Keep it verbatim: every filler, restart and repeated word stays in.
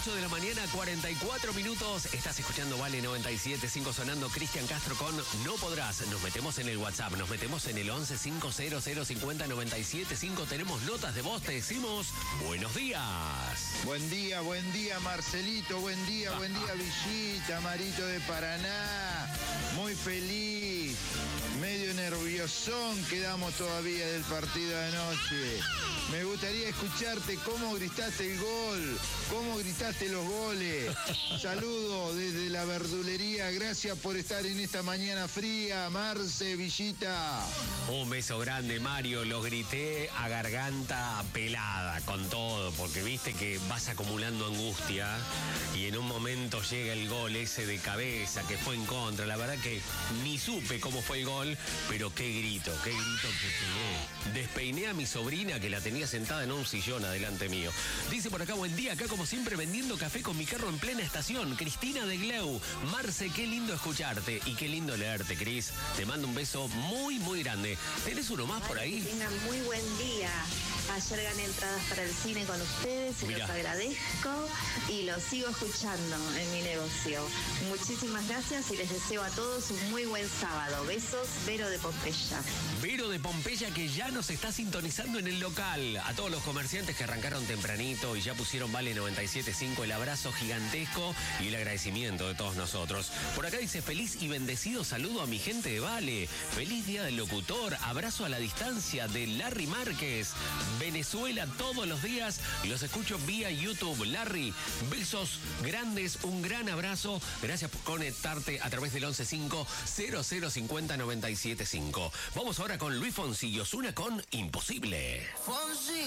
ocho de la mañana, cuarenta y cuatro minutos. Estás escuchando Vale noventa y siete punto cinco sonando. Cristian Castro con No Podrás. Nos metemos en el WhatsApp, nos metemos en el once cinco cero cero cincuenta noventa y siete cinco. Tenemos notas de voz, te decimos buenos días. Buen día, buen día, Marcelito. Buen día, buen día, Villita, Marito de Paraná. Muy feliz. Medio nerviosón quedamos todavía del partido de anoche. Me gustaría escucharte cómo gritaste el gol, cómo gritaste los goles. Saludos desde la verdulería. Gracias por estar en esta mañana fría, Marce, Villita. Un beso grande, Mario. Los grité a garganta pelada con todo, porque viste que vas acumulando angustia y en un momento llega el gol ese de cabeza que fue en contra. La verdad que ni supe cómo fue el gol, pero qué grito, qué grito que pegué. Despeiné a mi sobrina que la tenía sentada en un sillón adelante mío. Dice por acá, buen día, acá como siempre vendiendo café con mi carro en plena estación. Cristina de Gleu. Marce, qué lindo escucharte y qué lindo leerte, Cris. Te mando un beso muy, muy grande. ¿Tenés uno más por ahí? Que tengan muy buen día. Ayer gané entradas para el cine con ustedes, se los agradezco y los sigo escuchando en mi negocio. Muchísimas gracias y les deseo a todos un muy buen sábado. Besos, Vero de Pompeya. Vero de Pompeya que ya nos está sintonizando en el local. A todos los comerciantes que arrancaron tempranito y ya pusieron Vale noventa y siete punto cinco, el abrazo gigantesco y el agradecimiento de todos nosotros. Por acá dice, feliz y bendecido saludo a mi gente de Vale. Feliz día del locutor. Abrazo a la distancia de Larry Márquez. Venezuela todos los días y los escucho vía YouTube. Larry, besos grandes, un gran abrazo. Gracias por conectarte a través del once cinco cero cero cincuenta noventa y siete cinco. Vamos ahora con Luis Fonsi y Ozuna con Imposible. Fonsi.